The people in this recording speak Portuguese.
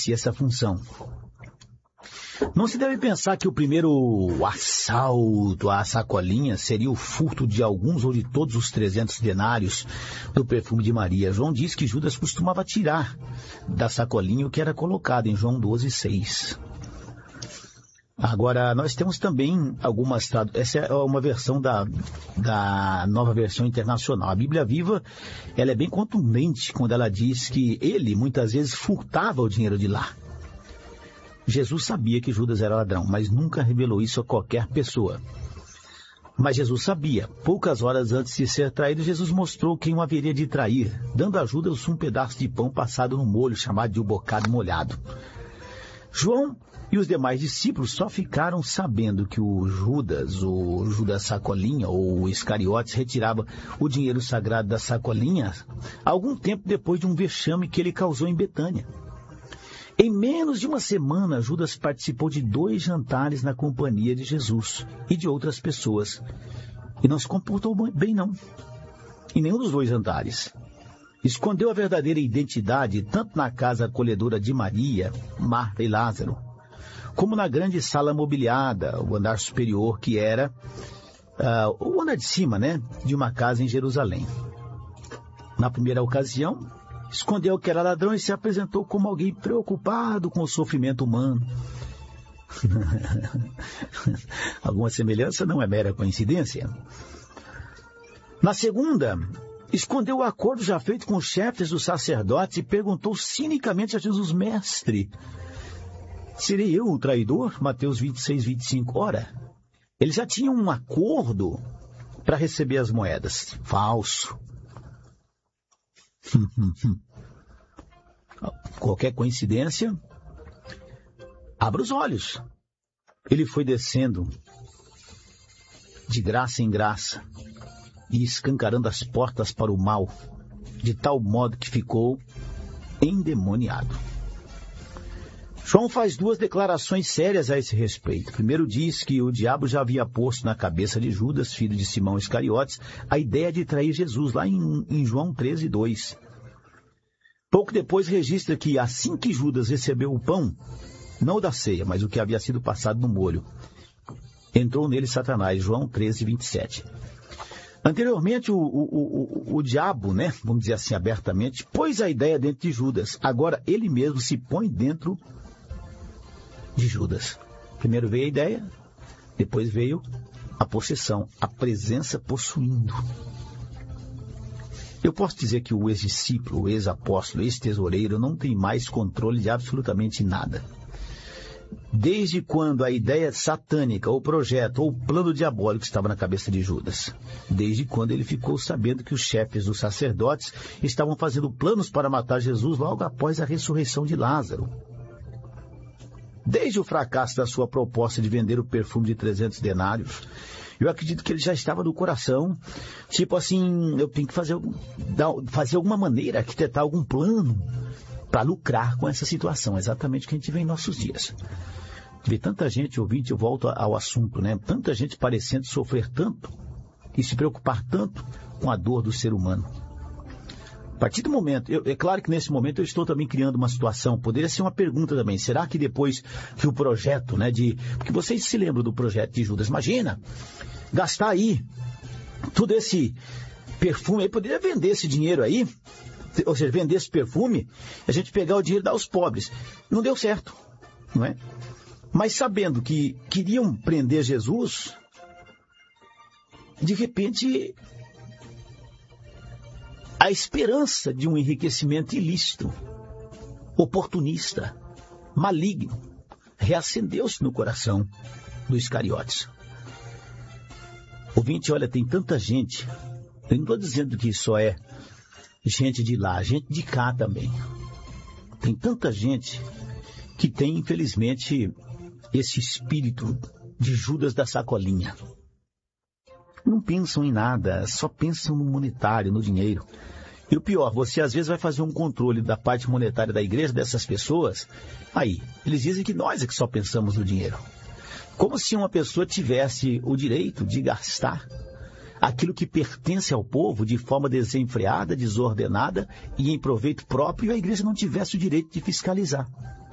exercia essa função. Não se deve pensar que o primeiro assalto à sacolinha seria o furto de alguns ou de todos os 300 denários do perfume de Maria. João diz que Judas costumava tirar da sacolinha o que era colocado em João 12:6. Agora, nós temos também algumas... Essa é uma versão da Nova Versão Internacional. A Bíblia Viva, ela é bem contundente quando ela diz que ele, muitas vezes, furtava o dinheiro de lá. Jesus sabia que Judas era ladrão, mas nunca revelou isso a qualquer pessoa. Mas Jesus sabia. Poucas horas antes de ser traído, Jesus mostrou quem o haveria de trair, dando a Judas um pedaço de pão passado no molho, chamado de um bocado molhado. João e os demais discípulos só ficaram sabendo que o Judas Sacolinha, ou o Iscariotes, retirava o dinheiro sagrado da sacolinha algum tempo depois de um vexame que ele causou em Betânia. Em menos de uma semana, Judas participou de 2 jantares na companhia de Jesus e de outras pessoas. E não se comportou bem, não. Em nenhum dos 2 jantares. Escondeu a verdadeira identidade tanto na casa acolhedora de Maria, Marta e Lázaro, como na grande sala mobiliada, o andar superior, que era o andar de cima, de uma casa em Jerusalém. Na primeira ocasião, escondeu que era ladrão e se apresentou como alguém preocupado com o sofrimento humano. Alguma semelhança não é mera coincidência. Na segunda, escondeu o acordo já feito com os chefes dos sacerdotes e perguntou cinicamente a Jesus: Mestre, serei eu o traidor? Mateus 26:25. Ora, eles já tinham um acordo para receber as moedas. Falso. Qualquer coincidência? Abra os olhos. Ele foi descendo de graça em graça e escancarando as portas para o mal, de tal modo que ficou endemoniado. João faz 2 declarações sérias a esse respeito. Primeiro diz que o diabo já havia posto na cabeça de Judas, filho de Simão Iscariotes, a ideia de trair Jesus, lá em João 13:2. Pouco depois registra que assim que Judas recebeu o pão, não o da ceia, mas o que havia sido passado no molho, entrou nele Satanás, João 13:27. Anteriormente, o diabo, vamos dizer assim abertamente, pôs a ideia dentro de Judas. Agora ele mesmo se põe dentro de Judas. Primeiro veio a ideia, depois veio a possessão, a presença possuindo. Eu posso dizer que o ex-discípulo, o ex-apóstolo, o ex-tesoureiro não tem mais controle de absolutamente nada. Desde quando a ideia satânica, o projeto ou o plano diabólico estava na cabeça de Judas. Desde quando ele ficou sabendo que os chefes dos sacerdotes estavam fazendo planos para matar Jesus logo após a ressurreição de Lázaro. Desde o fracasso da sua proposta de vender o perfume de 300 denários, eu acredito que ele já estava no coração, tipo assim, eu tenho que fazer alguma maneira, arquitetar algum plano para lucrar com essa situação, exatamente o que a gente vê em nossos dias. Vê tanta gente, ouvinte, eu volto ao assunto, tanta gente parecendo sofrer tanto e se preocupar tanto com a dor do ser humano. A partir do momento, é claro que nesse momento eu estou também criando uma situação, poderia ser uma pergunta também, será que depois que o projeto, porque vocês se lembram do projeto de Judas, imagina, gastar aí todo esse perfume, aí poderia vender esse dinheiro aí, ou seja, vender esse perfume, a gente pegar o dinheiro e dar aos pobres. Não deu certo, não é? Mas sabendo que queriam prender Jesus, de repente, a esperança de um enriquecimento ilícito, oportunista, maligno, reacendeu-se no coração do Iscariotes. Ouvinte, olha, tem tanta gente, eu não estou dizendo que só é gente de lá, gente de cá também. Tem tanta gente que tem, infelizmente, esse espírito de Judas da sacolinha. Não pensam em nada, só pensam no monetário, no dinheiro. E o pior, você às vezes vai fazer um controle da parte monetária da igreja dessas pessoas, aí, eles dizem que nós é que só pensamos no dinheiro. Como se uma pessoa tivesse o direito de gastar aquilo que pertence ao povo de forma desenfreada, desordenada e em proveito próprio, e a igreja não tivesse o direito de fiscalizar.